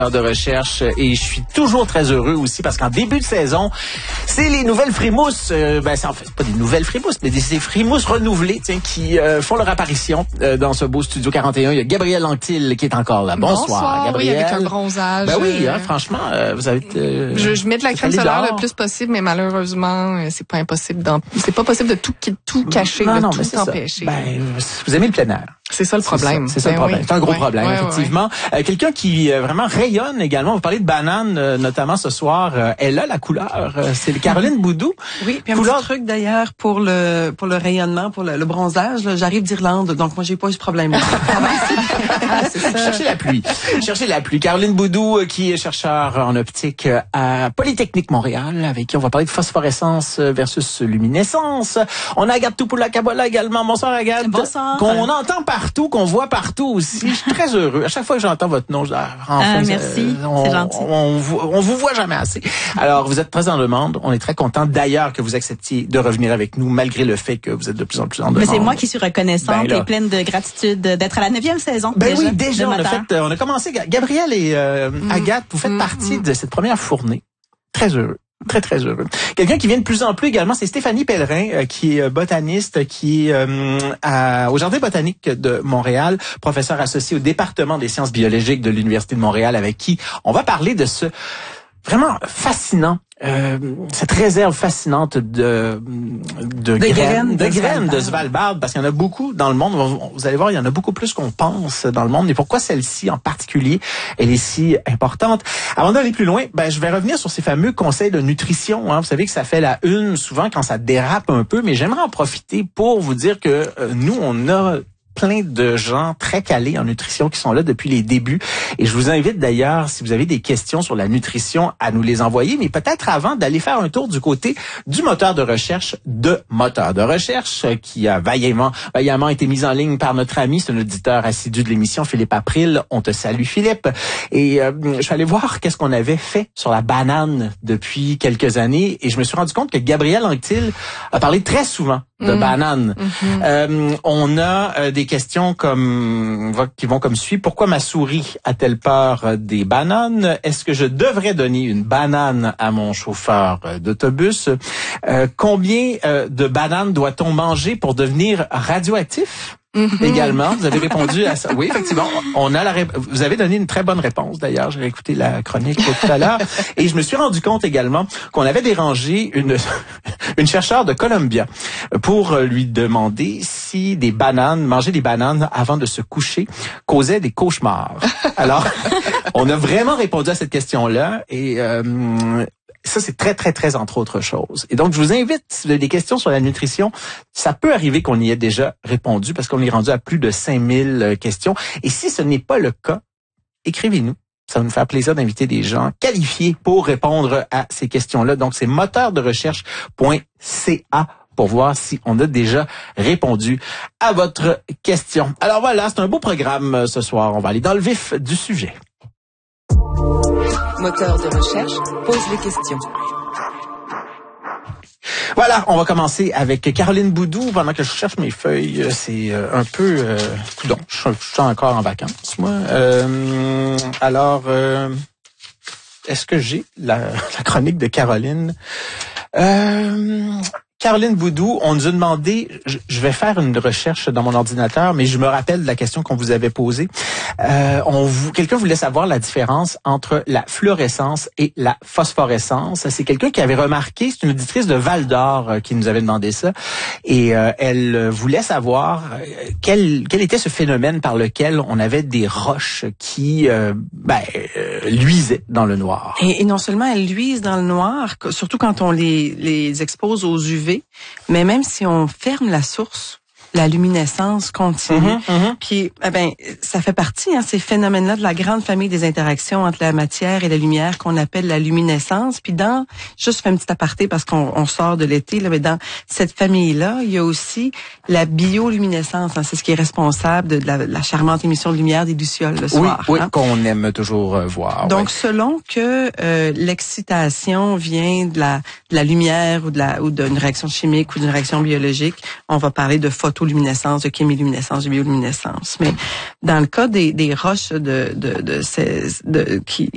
de recherche et je suis toujours très heureux aussi parce qu'en début de saison, c'est les nouvelles frémousses, c'est en fait pas des nouvelles frémousses, mais des frémousses renouvelées qui font leur apparition dans ce beau studio 41. Il y a Gabrielle Anctil qui est encore là. Bonsoir Gabrielle. Oui, avec un bronzage. Ben oui, franchement, vous avez je mets de la crème solaire le plus possible, mais malheureusement, c'est pas possible de tout cacher, de tout empêcher. Vous aimez le plein air. C'est ça le problème. C'est ça le problème. Oui. C'est un gros problème, effectivement. Quelqu'un qui vraiment rayonne également. Vous parlez de banane, notamment ce soir. Elle a la couleur. C'est Caroline Boudou. Oui, puis un petit truc d'ailleurs pour le rayonnement, pour le bronzage. Là, j'arrive d'Irlande, donc moi j'ai pas eu ce problème. C'est ça. Cherchez la pluie. Caroline Boudou, qui est chercheur en optique à Polytechnique Montréal, avec qui on va parler de phosphorescence versus luminescence. On a Agathe Topoula-Kabola également. Bonsoir Agathe. Bonsoir. Qu'on entend partout, qu'on voit partout aussi. Je suis très heureux. À chaque fois que j'entends votre nom, je dis enfin, merci, c'est gentil. On vous voit jamais assez. Alors, vous êtes très en demande. On est très content d'ailleurs que vous acceptiez de revenir avec nous, malgré le fait que vous êtes de plus en plus en demande. Mais c'est moi qui suis reconnaissante et pleine de gratitude d'être à la 9e saison. Déjà, on a commencé. Gabrielle et Agathe, vous faites partie de cette première fournée. Très heureux. Très, très heureux. Quelqu'un qui vient de plus en plus également, c'est Stéphanie Pellerin, qui est botaniste, qui est au Jardin botanique de Montréal, professeure associée au département des sciences biologiques de l'Université de Montréal, avec qui on va parler de ce vraiment fascinant, cette réserve fascinante de graines de Svalbard, parce qu'il y en a beaucoup dans le monde. Vous allez voir, il y en a beaucoup plus qu'on pense dans le monde. Et pourquoi celle-ci en particulier, elle est si importante? Avant d'aller plus loin, je vais revenir sur ces fameux conseils de nutrition. Vous savez que ça fait la une souvent quand ça dérape un peu, mais j'aimerais en profiter pour vous dire que nous, on a plein de gens très calés en nutrition qui sont là depuis les débuts. Et je vous invite d'ailleurs, si vous avez des questions sur la nutrition, à nous les envoyer, mais peut-être avant d'aller faire un tour du côté du moteur de recherche qui a vaillamment été mis en ligne par notre ami, c'est un auditeur assidu de l'émission, Philippe April. On te salue, Philippe. Et je suis allé voir qu'est-ce qu'on avait fait sur la banane depuis quelques années et je me suis rendu compte que Gabrielle Anctil a parlé très souvent de banane. On a des questions qui vont comme suit. Pourquoi ma souris a-t-elle peur des bananes? Est-ce que je devrais donner une banane à mon chauffeur d'autobus? Combien de bananes doit-on manger pour devenir radioactif? Également, vous avez répondu à ça. Oui, effectivement, vous avez donné une très bonne réponse. D'ailleurs, j'ai écouté la chronique tout à l'heure et je me suis rendu compte également qu'on avait dérangé une chercheure de Columbia pour lui demander si manger des bananes avant de se coucher causait des cauchemars. Alors, on a vraiment répondu à cette question-là et ça, c'est très, très, très entre autres choses. Et donc, je vous invite, si vous avez des questions sur la nutrition, ça peut arriver qu'on y ait déjà répondu parce qu'on est rendu à plus de 5000 questions. Et si ce n'est pas le cas, écrivez-nous. Ça va nous faire plaisir d'inviter des gens qualifiés pour répondre à ces questions-là. Donc, c'est moteurderecherche.ca pour voir si on a déjà répondu à votre question. Alors voilà, c'est un beau programme ce soir. On va aller dans le vif du sujet. Moteur de recherche pose les questions. Voilà, on va commencer avec Caroline Boudou. Pendant que je cherche mes feuilles, c'est un peu... coudonc, je suis encore en vacances, moi. Alors, est-ce que j'ai la chronique de Caroline? Caroline Boudou, on nous a demandé, je vais faire une recherche dans mon ordinateur, mais je me rappelle de la question qu'on vous avait posée. Quelqu'un voulait savoir la différence entre la fluorescence et la phosphorescence. C'est quelqu'un qui avait remarqué, c'est une auditrice de Val-d'Or qui nous avait demandé ça, et elle voulait savoir quel était ce phénomène par lequel on avait des roches qui luisaient dans le noir. Et non seulement elles luisent dans le noir, surtout quand on les expose aux UV, mais même si on ferme la source, la luminescence continue. Puis, ça fait partie, ces phénomènes-là de la grande famille des interactions entre la matière et la lumière qu'on appelle la luminescence. Puis juste je fais un petit aparté parce qu'on sort de l'été, là, mais dans cette famille-là, il y a aussi la bioluminescence. C'est ce qui est responsable de la charmante émission de lumière des lucioles le soir. Oui, qu'on aime toujours voir. Donc, selon que l'excitation vient de la lumière ou d'une réaction chimique ou d'une réaction biologique, on va parler de photoluminescence, de chémiluminescence, de bioluminescence. Mais dans le cas des roches qui